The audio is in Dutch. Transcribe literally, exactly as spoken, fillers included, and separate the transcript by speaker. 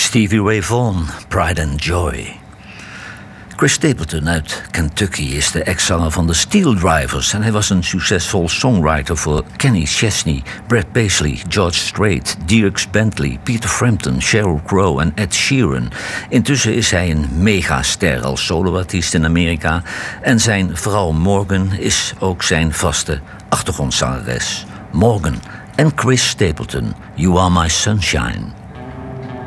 Speaker 1: Stevie Ray Vaughan, Pride and Joy. Chris Stapleton uit Kentucky is de ex-zanger van de Steel Drivers en hij was een succesvol songwriter voor Kenny Chesney, Brad Paisley, George Strait, Dierks Bentley, Peter Frampton, Sheryl Crow en Ed Sheeran. Intussen is hij een megaster als soloartiest in Amerika en zijn vrouw Morgan is ook zijn vaste achtergrondzangeres. Morgan en Chris Stapleton, You Are My Sunshine.